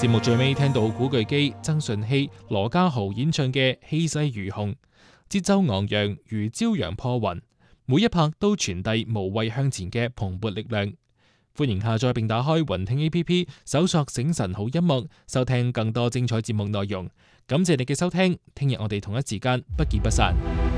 節目最尾聽到古巨基、曾舜晞、羅家豪演唱嘅《氣勢如虹》，節奏昂揚如朝陽破雲，每一拍都傳遞無畏向前嘅蓬勃力量。歡迎下載並打開雲聽 APP， 搜索醒神好音樂，收聽更多精彩節目內容。感謝你嘅收聽，聽日我哋同一時間不見不散。